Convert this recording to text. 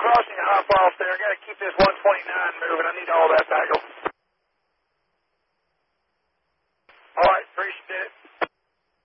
crossing, hop off there. I got to keep this 129 moving. I need all that back.